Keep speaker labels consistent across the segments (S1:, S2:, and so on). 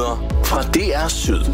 S1: nyheder fra DR Syd.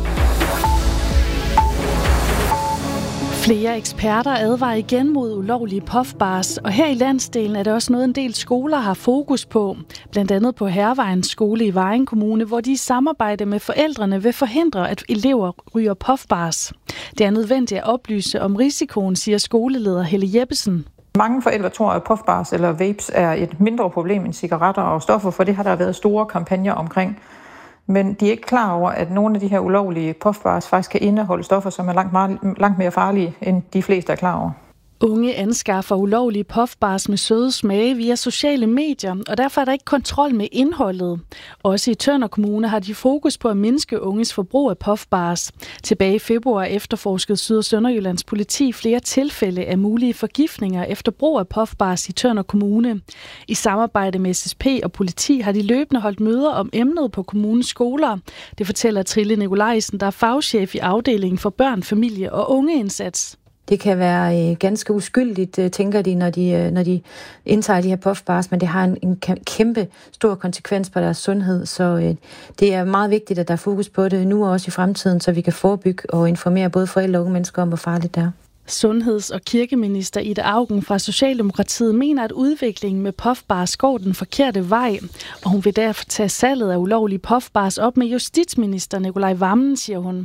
S2: Flere eksperter advarer igen mod ulovlige puffbars, og her i landsdelen er det også noget, en del skoler har fokus på. Blandt andet på Hærvejens skole i Vejen Kommune, hvor de i samarbejde med forældrene vil forhindre, at elever ryger puffbars. Det er nødvendigt at oplyse om risikoen, siger skoleleder Helle Jeppesen.
S3: Mange forældre tror, at puffbars eller vapes er et mindre problem end cigaretter og stoffer, for det har der været store kampagner omkring. Men de er ikke klar over, at nogle af de her ulovlige puffbars faktisk kan indeholde stoffer, som er langt mere farlige, end de fleste er klar over.
S2: Unge anskaffer ulovlige puffbars med søde smage via sociale medier, og derfor er der ikke kontrol med indholdet. Også i Tønder Kommune har de fokus på at mindske unges forbrug af puffbars. Tilbage i februar efterforskede Syd- og Sønderjyllands politi flere tilfælde af mulige forgiftninger efter brug af puffbars i Tønder Kommune. I samarbejde med SSP og politi har de løbende holdt møder om emnet på kommunens skoler. Det fortæller Trille Nikolajsen, der er fagchef i afdelingen for børn, familie og ungeindsats.
S4: Det kan være ganske uskyldigt, tænker de, når de indtager de her puffbars, men det har en kæmpe stor konsekvens på deres sundhed, så det er meget vigtigt, at der er fokus på det nu og også i fremtiden, så vi kan forebygge og informere både forældre og unge mennesker om, hvor farligt det er.
S2: Sundheds- og kirkeminister Ida Auken fra Socialdemokratiet mener, at udviklingen med puffbars går den forkerte vej, og hun vil derfor tage salget af ulovlige puffbars op med justitsminister Nicolai Wammen, siger hun.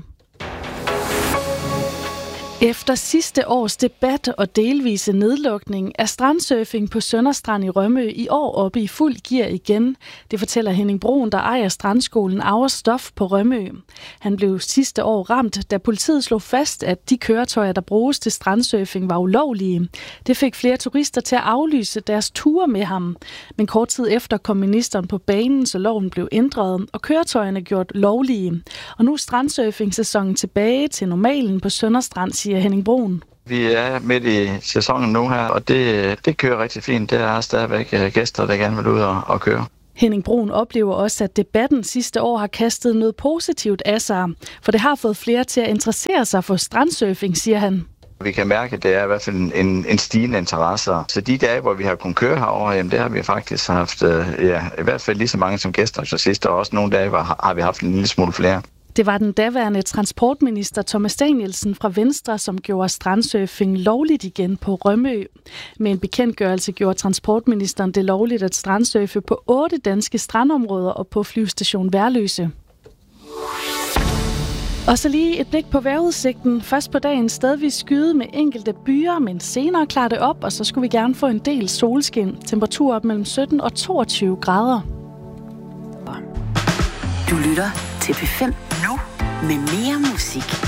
S2: Efter sidste års debat og delvise nedlukning er strandsurfing på Sønderstrand i Rømø i år oppe i fuld gear igen. Det fortæller Henning Broen, der ejer strandskolen Our Stof på Rømø. Han blev sidste år ramt, da politiet slog fast, at de køretøjer, der bruges til strandsurfing, var ulovlige. Det fik flere turister til at aflyse deres ture med ham. Men kort tid efter kom ministeren på banen, så loven blev ændret, og køretøjerne gjort lovlige. Og nu er strandsurfing-sæsonen tilbage til normalen på Sønderstrand, siger Henning Broen.
S5: Vi er midt i sæsonen nu her, og det kører rigtig fint. Der er stadigvæk gæster, der gerne vil ud og køre.
S2: Henning Broen oplever også, at debatten sidste år har kastet noget positivt af sig, for det har fået flere til at interessere sig for strandsurfing, siger han.
S5: Vi kan mærke, at det er i hvert fald en stigende interesse. Så de dage, hvor vi har kunnet køre herover, jamen det har vi faktisk haft i hvert fald lige så mange som gæster så sidste år. Også nogle dage har vi haft en lille smule flere.
S2: Det var den daværende transportminister Thomas Danielsen fra Venstre, som gjorde strandsurfing lovligt igen på Rømø. Med en bekendtgørelse gjorde transportministeren det lovligt at strandsurfe på 8 danske strandområder og på flyvestation Værløse. Og så lige et blik på vejrudsigten. Først på dagen stedvis skyde med enkelte byer, men senere klarer det op, og så skulle vi gerne få en del solskin. Temperatur op mellem 17 og 22 grader.
S6: Du lytter til P5 nu med mere musik.